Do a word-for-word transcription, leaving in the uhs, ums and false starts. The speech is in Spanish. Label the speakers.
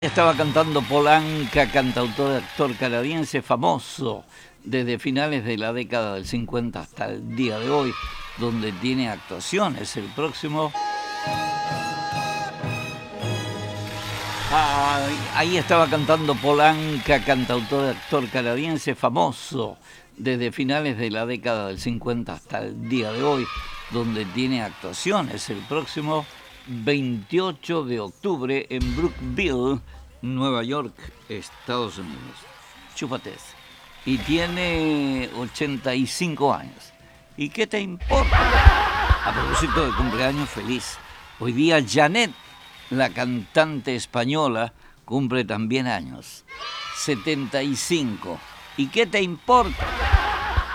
Speaker 1: Estaba cantando Polanca, cantautor, actor canadiense famoso desde finales de la década del cincuenta hasta el día de hoy, donde tiene actuaciones. El próximo... Ah, ahí estaba cantando Polanca, cantautor, actor canadiense famoso desde finales de la década del cincuenta hasta el día de hoy, donde tiene actuaciones. El próximo veintiocho de octubre en Brookville, Nueva York, Estados Unidos. Chúpate ese. Y tiene ochenta y cinco años. ¿Y qué te importa? A propósito de cumpleaños feliz, hoy día Janet, la cantante española, cumple también años. setenta y cinco. ¿Y qué te importa?